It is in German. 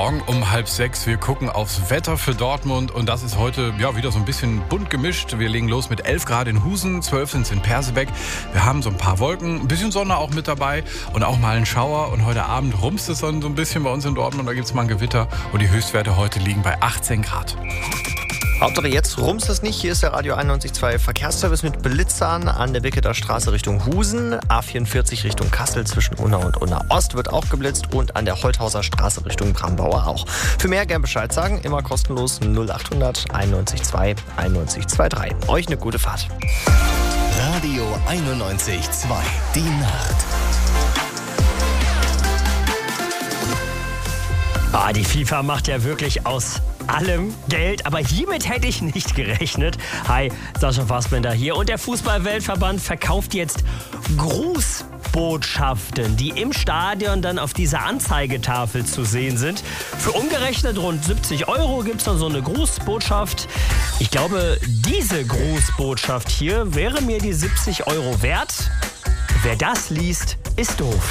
Morgen um 5:30. Wir gucken aufs Wetter für Dortmund und das ist heute wieder so ein bisschen bunt gemischt. Wir legen los mit 11 Grad in Husen, 12 sind es in Persebeck. Wir haben so ein paar Wolken, ein bisschen Sonne auch mit dabei und auch mal einen Schauer. Und heute Abend rumst es so ein bisschen bei uns in Dortmund. Da gibt es mal ein Gewitter und die Höchstwerte heute liegen bei 18 Grad. Hauptsache jetzt rumst es nicht. Hier ist der Radio 91.2 Verkehrsservice mit Blitzern an der Wicketer Straße Richtung Husen. A44 Richtung Kassel zwischen Unna und Unna Ost wird auch geblitzt und an der Holthauser Straße Richtung Brambauer auch. Für mehr gern Bescheid sagen, immer kostenlos 0800 91.2 9123. Euch eine gute Fahrt. Radio 91.2, die Nacht. Die FIFA macht ja wirklich aus allem Geld, aber hiermit hätte ich nicht gerechnet. Hi, Sascha Fassbender hier und der Fußball-Weltverband verkauft jetzt Grußbotschaften, die im Stadion dann auf dieser Anzeigetafel zu sehen sind. Für umgerechnet rund 70 € gibt es dann so eine Grußbotschaft. Ich glaube, diese Grußbotschaft hier wäre mir die 70 € wert. Wer das liest, ist doof.